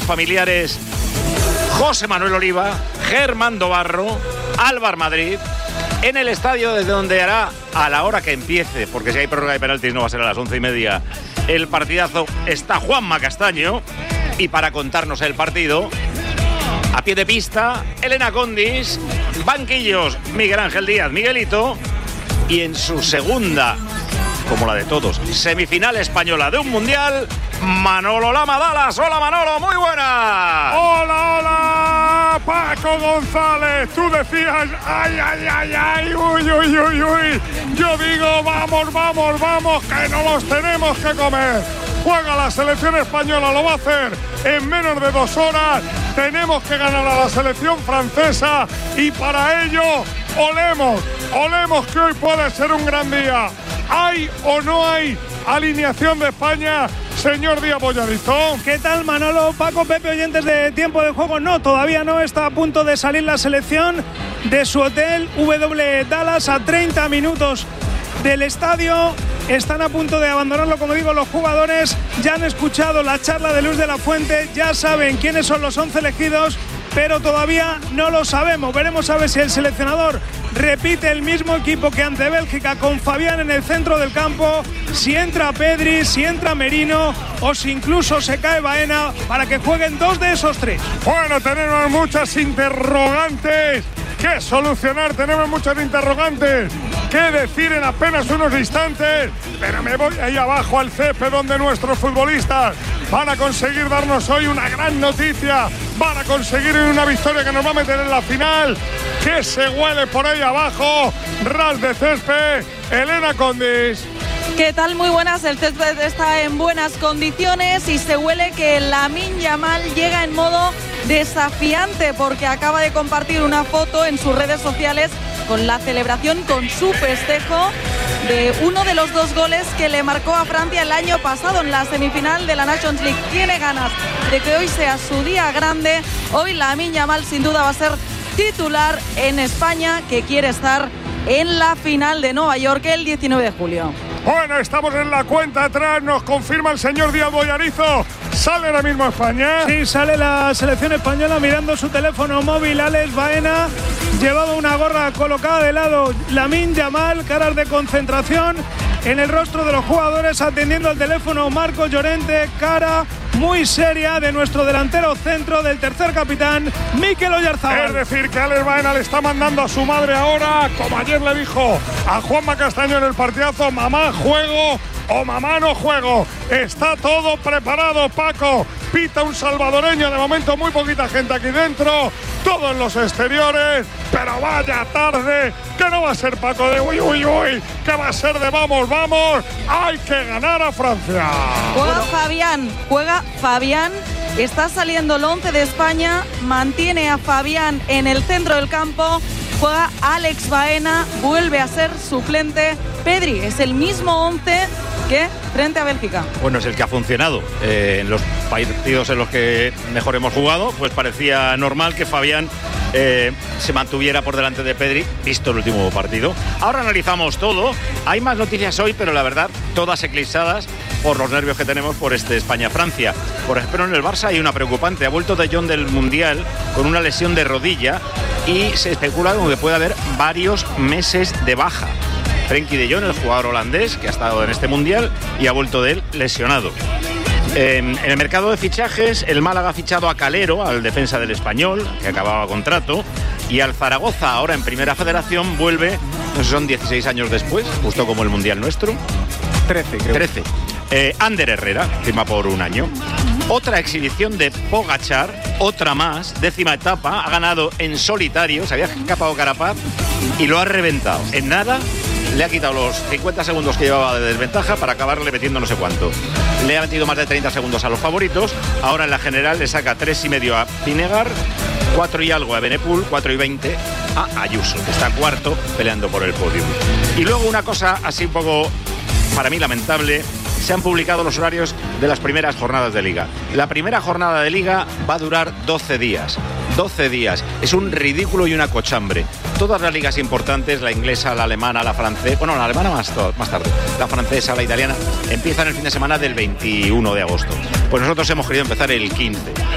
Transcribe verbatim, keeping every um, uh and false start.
familiares José Manuel Oliva, Germán Dobarro, Álvaro Madrid, en el estadio desde donde hará, a la hora que empiece, porque si hay prórroga de penaltis no va a ser a las once y media, el partidazo, está Juanma Castaño. Y para contarnos el partido, a pie de pista, Elena Condis, banquillos, Miguel Ángel Díaz, Miguelito, y en su segunda, como la de todos, semifinal española de un mundial, Manolo Lama Dallas. Hola Manolo, muy buena. Hola, hola, Paco González. Tú decías, ay, ay, ay, ay, uy, uy, uy, uy. Yo digo, vamos, vamos, vamos, que no los tenemos que comer. Juega la selección española, lo va a hacer en menos de dos horas. Tenemos que ganar a la selección francesa y para ello, olemos, olemos que hoy puede ser un gran día. ¿Hay o no hay alineación de España, señor Díaz Bollarizo? ¿Qué tal, Manolo, Paco, Pepe, oyentes de Tiempo de Juego? No, todavía no, está a punto de salir la selección de su hotel W Dallas a treinta minutos del estadio. Están a punto de abandonarlo, como digo, los jugadores. Ya han escuchado la charla de Luis de la Fuente, ya saben quiénes son los once elegidos, pero todavía no lo sabemos. Veremos a ver si el seleccionador repite el mismo equipo que ante Bélgica, con Fabián en el centro del campo, si entra Pedri, si entra Merino o si incluso se cae Baena, para que jueguen dos de esos tres. Bueno, tenemos muchas interrogantes que solucionar, tenemos muchas interrogantes que decir en apenas unos instantes, pero me voy ahí abajo al césped donde nuestros futbolistas van a conseguir darnos hoy una gran noticia, van a conseguir una victoria que nos va a meter en la final. Que se huele por ahí abajo, ras de césped, Elena Condis. ¿Qué tal? Muy buenas, el césped está en buenas condiciones y se huele que Lamine Yamal llega en modo desafiante porque acaba de compartir una foto en sus redes sociales con la celebración, con su festejo de uno de los dos goles que le marcó a Francia el año pasado en la semifinal de la Nations League. Tiene ganas de que hoy sea su día grande. Hoy Lamine Yamal sin duda va a ser titular en España, que quiere estar en la final de Nueva York el diecinueve de julio. Bueno, estamos en la cuenta atrás, nos confirma el señor Díaz Bollarizo. ¿Sale ahora mismo España? Sí, sale la selección española mirando su teléfono móvil. Alex Baena llevaba una gorra colocada de lado. Lamine Yamal, caras de concentración en el rostro de los jugadores, atendiendo al teléfono Marco Llorente, cara muy seria de nuestro delantero centro, del tercer capitán, Mikel Oyarzabal. Es decir, que Alex Baena le está mandando a su madre ahora, como ayer le dijo a Juanma Castaño en el partidazo, mamá, juego o mamá, no juego. Está todo preparado, Paco. Pita un salvadoreño, de momento muy poquita gente aquí dentro, todos en los exteriores, pero vaya tarde, que no va a ser, Paco, de uy, uy, uy, que va a ser de vamos, vamos, hay que ganar a Francia. Juega bueno. Fabián, juega Fabián, está saliendo el once de España, mantiene a Fabián en el centro del campo, juega Alex Baena, vuelve a ser suplente. Pedri es el mismo once que frente a Bélgica. Bueno, es el que ha funcionado eh, en los partidos en los que mejor hemos jugado, pues parecía normal que Fabián eh, se mantuviera por delante de Pedri, visto el último partido. Ahora analizamos todo, hay más noticias hoy, pero la verdad, todas eclipsadas por los nervios que tenemos por este España-Francia. Por ejemplo, en el Barça hay una preocupante, ha vuelto De Jong del Mundial con una lesión de rodilla y se especula con que puede haber varios meses de baja. Frenkie de Jong, el jugador holandés que ha estado en este mundial y ha vuelto de él lesionado. Eh, en el mercado de fichajes, el Málaga ha fichado a Calero, al defensa del Español, que acababa contrato, y al Zaragoza, ahora en Primera Federación, vuelve, no sé, son dieciséis años después, justo como el mundial nuestro. trece, creo. trece. Eh, Ander Herrera, firma por un año. Otra exhibición de Pogačar, otra más, décima etapa, ha ganado en solitario, se había escapado Carapaz y lo ha reventado. En nada le ha quitado los cincuenta segundos que llevaba de desventaja para acabarle metiendo no sé cuánto. Le ha metido más de treinta segundos a los favoritos. Ahora en la general le saca tres y medio a Pinegar, cuatro y algo a Benepul, cuatro y veinte a Ayuso, que está cuarto peleando por el podio. Y luego una cosa así un poco, para mí, lamentable. Se han publicado los horarios de las primeras jornadas de Liga. La primera jornada de Liga va a durar doce días. doce días. Es un ridículo y una cochambre. Todas las ligas importantes, la inglesa, la alemana, la francesa... Bueno, la alemana más, más tarde. La francesa, la italiana, empiezan el fin de semana del veintiuno de agosto. Pues nosotros hemos querido empezar el quince.